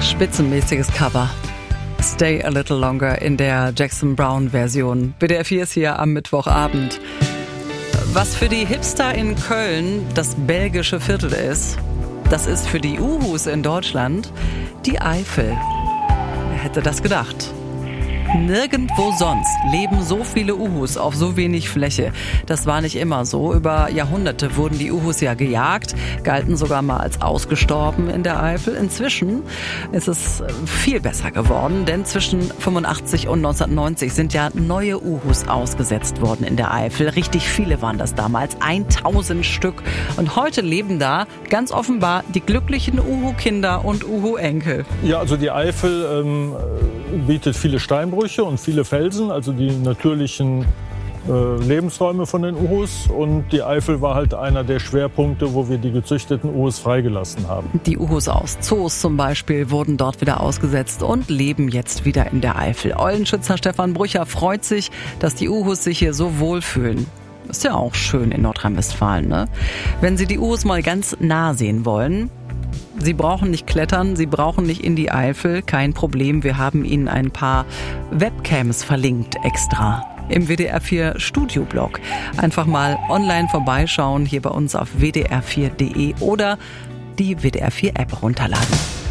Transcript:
Spitzenmäßiges Cover. Stay a Little Longer in der Jackson Browne Version. WDR 4 ist hier am Mittwochabend. Was für die Hipster in Köln das belgische Viertel ist, das ist für die Uhus in Deutschland die Eifel. Wer hätte das gedacht? Nirgendwo sonst leben so viele Uhus auf so wenig Fläche. Das war nicht immer so. Über Jahrhunderte wurden die Uhus ja gejagt, galten sogar mal als ausgestorben in der Eifel. Inzwischen ist es viel besser geworden, denn zwischen 85 und 1990 sind ja neue Uhus ausgesetzt worden in der Eifel. Richtig viele waren das damals, 1000 Stück. Und heute leben da ganz offenbar die glücklichen Uhu-Kinder und Uhu-Enkel. Ja, also die Eifel bietet viele Steinbrüche und viele Felsen, also die natürlichen Lebensräume von den Uhus. Und die Eifel war halt einer der Schwerpunkte, wo wir die gezüchteten Uhus freigelassen haben. Die Uhus aus Zoos zum Beispiel wurden dort wieder ausgesetzt und leben jetzt wieder in der Eifel. Eulenschützer Stefan Brücher freut sich, dass die Uhus sich hier so wohlfühlen. Ist ja auch schön in Nordrhein-Westfalen, ne? Wenn Sie die Uhus mal ganz nah sehen wollen, Sie brauchen nicht klettern, Sie brauchen nicht in die Eifel, kein Problem. Wir haben Ihnen ein paar Webcams verlinkt extra im WDR 4 Studioblog. Einfach mal online vorbeischauen, hier bei uns auf wdr4.de oder die WDR 4 App runterladen.